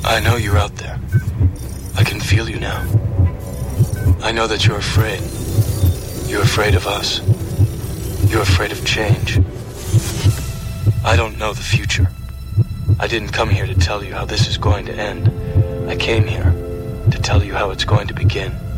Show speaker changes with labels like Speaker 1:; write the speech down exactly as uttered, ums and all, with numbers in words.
Speaker 1: I know you're out there. I can feel you now. I know that you're afraid. You're afraid of us. You're afraid of change. I don't know the future. I didn't come here to tell you how this is going to end. I came here to tell you how it's going to begin.